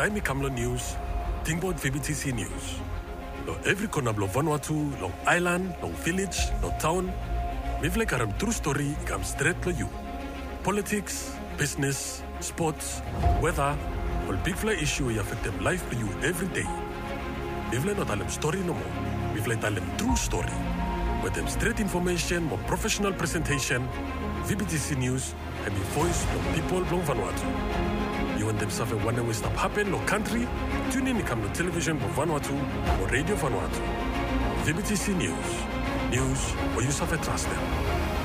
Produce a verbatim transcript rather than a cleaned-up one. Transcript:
Taimi Kamlo News, Tingbot V B T C News. Lo every corner of Vanuatu, long island, long village, long town, we've like a true story comes straight to you. Politics, business, sports, weather, all big fly issue we affect them life to you every day. We've like not tell them story no more. We've like tell them true story. With them straight information, more professional presentation, V B T C News, and the voice of people from Vanuatu. You want them stuff and wonder what stuff happen, no country? Tune in to come to television for Vanuatu or radio Vanuatu. V B T C News. News where you suffer trust them.